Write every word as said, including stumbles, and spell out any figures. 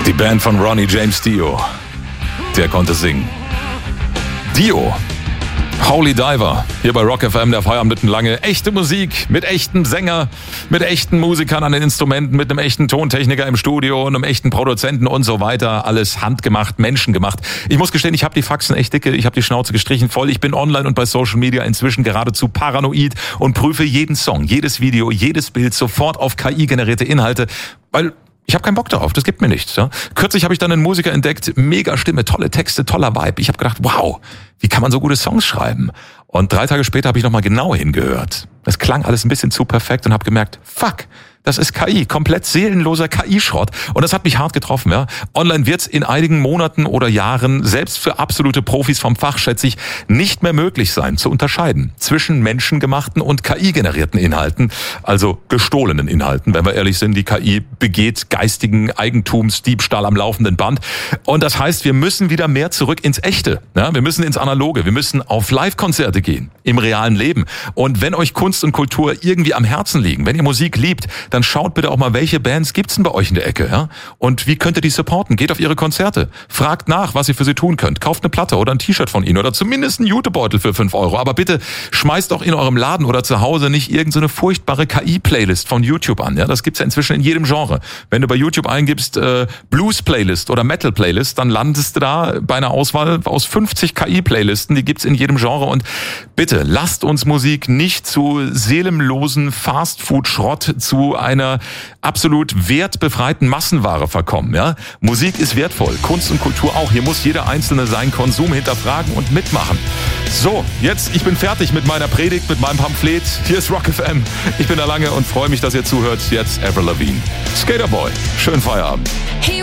Die Band von Ronnie James Dio. Der konnte singen. Dio. Holy Diver. Hier bei Rock F M, der Feierabend mitten lange. Echte Musik mit echten Sänger, mit echten Musikern an den Instrumenten, mit einem echten Tontechniker im Studio, einem echten Produzenten und so weiter. Alles handgemacht, menschengemacht. Ich muss gestehen, ich habe die Faxen echt dicke, ich habe die Schnauze gestrichen voll. Ich bin online und bei Social Media inzwischen geradezu paranoid und prüfe jeden Song, jedes Video, jedes Bild sofort auf K I-generierte Inhalte, weil ich habe keinen Bock darauf, das gibt mir nichts. Ja? Kürzlich habe ich dann einen Musiker entdeckt, mega Stimme, tolle Texte, toller Vibe. Ich habe gedacht, wow, wie kann man so gute Songs schreiben? Und drei Tage später habe ich nochmal genau hingehört. Es klang alles ein bisschen zu perfekt und habe gemerkt, fuck, das ist K I, komplett seelenloser K I-Schrott. Und das hat mich hart getroffen. Ja. Online wird's in einigen Monaten oder Jahren, selbst für absolute Profis vom Fach, schätze ich, nicht mehr möglich sein, zu unterscheiden zwischen menschengemachten und K I-generierten Inhalten, also gestohlenen Inhalten. Wenn wir ehrlich sind, die K I begeht geistigen Eigentumsdiebstahl am laufenden Band. Und das heißt, wir müssen wieder mehr zurück ins Echte. Ja. Wir müssen ins Analoge, wir müssen auf Live-Konzerte gehen, im realen Leben. Und wenn euch Kunst und Kultur irgendwie am Herzen liegen, wenn ihr Musik liebt, dann schaut bitte auch mal, welche Bands gibt's denn bei euch in der Ecke, ja? Und wie könnt ihr die supporten? Geht auf ihre Konzerte, fragt nach, was ihr für sie tun könnt, kauft eine Platte oder ein T-Shirt von ihnen oder zumindest einen Jutebeutel für fünf Euro. Aber bitte schmeißt auch in eurem Laden oder zu Hause nicht irgendeine so furchtbare K I-Playlist von YouTube an, ja? Das gibt's ja inzwischen in jedem Genre. Wenn du bei YouTube eingibst äh, Blues-Playlist oder Metal-Playlist, dann landest du da bei einer Auswahl aus fünfzig K I-Playlisten, die gibt's in jedem Genre. Und bitte lasst uns Musik nicht zu seelenlosen Fast-Food-Schrott, zu einer absolut wertbefreiten Massenware verkommen. Ja? Musik ist wertvoll, Kunst und Kultur auch. Hier muss jeder Einzelne seinen Konsum hinterfragen und mitmachen. So, jetzt, ich bin fertig mit meiner Predigt, mit meinem Pamphlet. Hier ist Rock F M. Ich bin da lange und freue mich, dass ihr zuhört. Jetzt Avril Lavigne. Skaterboy. Schönen Feierabend.